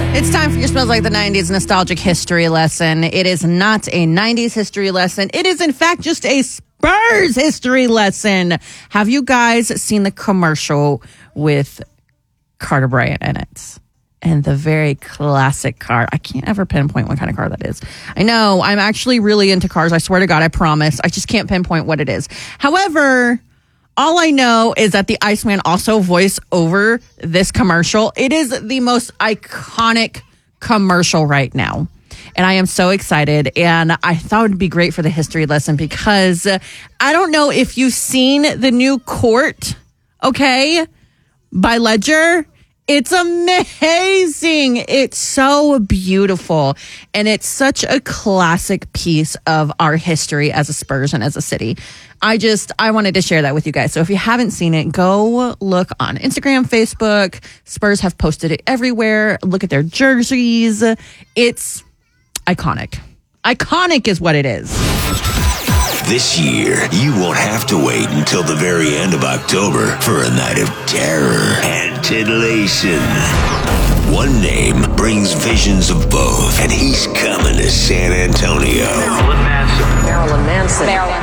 It's time for your Smells Like the 90s nostalgic history lesson. It is not a 90s history lesson. It is, in fact, just a Spurs history lesson. Have you guys seen the commercial with Carter Bryant in it? And the very classic car. I can't ever pinpoint what kind of car that is. I know, I'm actually really into cars. I swear to God, I promise. I just can't pinpoint what it is. However, all I know is that the Iceman also voiced over this commercial. It is the most iconic commercial right now. And I am so excited. And I thought it would be great for the history lesson because I don't know if you've seen the new Court, okay, by Ledger. It's amazing. It's so beautiful. And it's such a classic piece of our history as a Spurs and as a city. I wanted to share that with you guys. So if you haven't seen it, go look on Instagram, Facebook. Spurs have posted it everywhere. Look at their jerseys. It's iconic. Iconic is what it is. This year, you won't have to wait until the very end of October for a night of terror and titillation. One name brings visions of both, and he's coming to San Antonio. Marilyn Manson.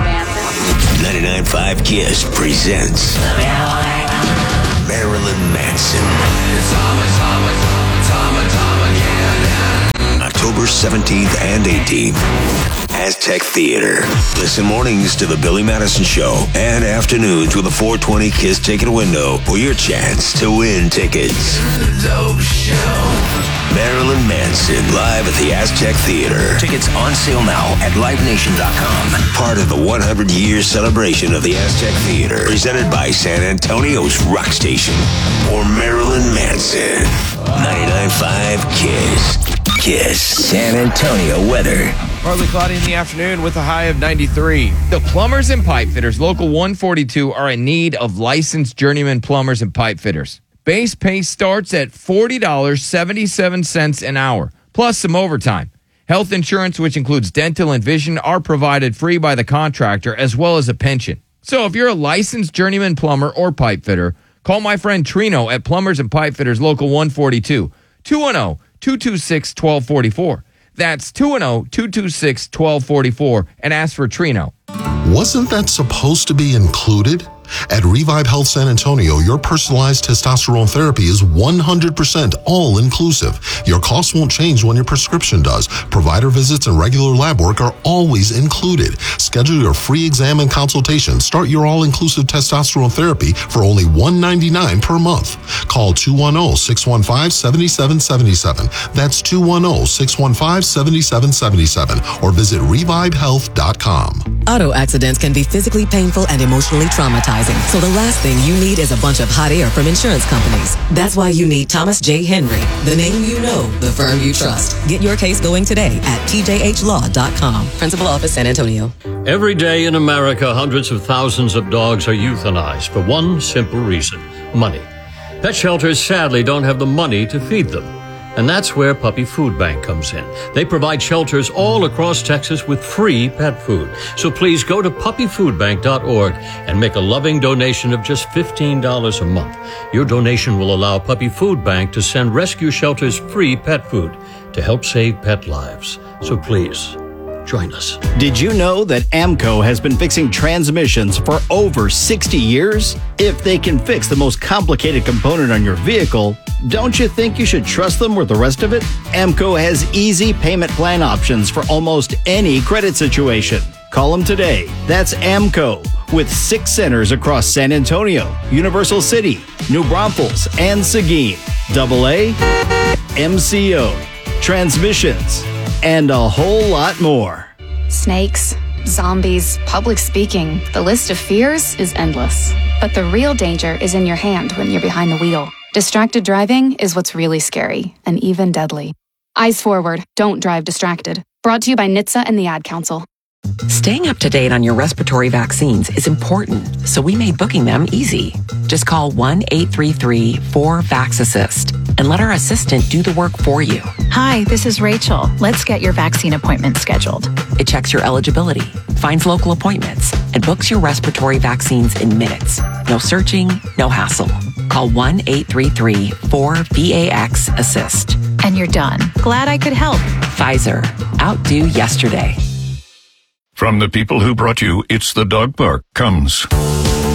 99.5 KISS presents Marilyn Manson. October 17th and 18th. Aztec Theater. Listen mornings to the Billy Madison Show and afternoons with a 420 KISS ticket window for your chance to win tickets. Dope show. Marilyn Manson live at the Aztec Theater. Tickets on sale now at LiveNation.com. Part of the 100-year celebration of the Aztec Theater, presented by San Antonio's rock station for Marilyn Manson. 99.5 KISS. KISS San Antonio weather. Partly cloudy in the afternoon with a high of 93. The plumbers and pipe fitters, Local 142, are in need of licensed journeyman plumbers and pipe fitters. Base pay starts at $40.77 an hour, plus some overtime. Health insurance, which includes dental and vision, are provided free by the contractor, as well as a pension. So if you're a licensed journeyman plumber or pipe fitter, call my friend Trino at Plumbers and Pipe Fitters Local 142, 210-226-1244. That's 210-226-1244 and ask for Trino. Wasn't that supposed to be included? At Revive Health San Antonio, your personalized testosterone therapy is 100% all-inclusive. Your costs won't change when your prescription does. Provider visits and regular lab work are always included. Schedule your free exam and consultation. Start your all-inclusive testosterone therapy for only $199 per month. Call 210-615-7777. That's 210-615-7777. Or visit revivehealth.com. Auto accidents can be physically painful and emotionally traumatizing. So the last thing you need is a bunch of hot air from insurance companies. That's why you need Thomas J. Henry, the name you know, the firm you trust. Get your case going today at tjhlaw.com. Principal Office, San Antonio. Every day in America, hundreds of thousands of dogs are euthanized for one simple reason: money. Pet shelters sadly don't have the money to feed them. And that's where Puppy Food Bank comes in. They provide shelters all across Texas with free pet food. So please go to puppyfoodbank.org and make a loving donation of just $15 a month. Your donation will allow Puppy Food Bank to send rescue shelters free pet food to help save pet lives. So please, join us. Did you know that AMCO has been fixing transmissions for over 60 years? If they can fix the most complicated component on your vehicle, don't you think you should trust them with the rest of it? AMCO has easy payment plan options for almost any credit situation. Call them today. That's AMCO, with 6 centers across San Antonio, Universal City, New Braunfels, and Seguin. AA, MCO, transmissions, and a whole lot more. Snakes, zombies, public speaking. The list of fears is endless. But the real danger is in your hand when you're behind the wheel. Distracted driving is what's really scary and even deadly. Eyes forward, don't drive distracted. Brought to you by NHTSA and the Ad Council. Staying up to date on your respiratory vaccines is important, so we made booking them easy. Just call 1-833-4VAX-ASSIST and let our assistant do the work for you. Hi, this is Rachel. Let's get your vaccine appointment scheduled. It checks your eligibility, finds local appointments, and books your respiratory vaccines in minutes. No searching, no hassle. Call 1-833-4VAX-ASSIST. And when you're done. Glad I could help. Pfizer. Outdo yesterday. From the people who brought you It's the Dog Park comes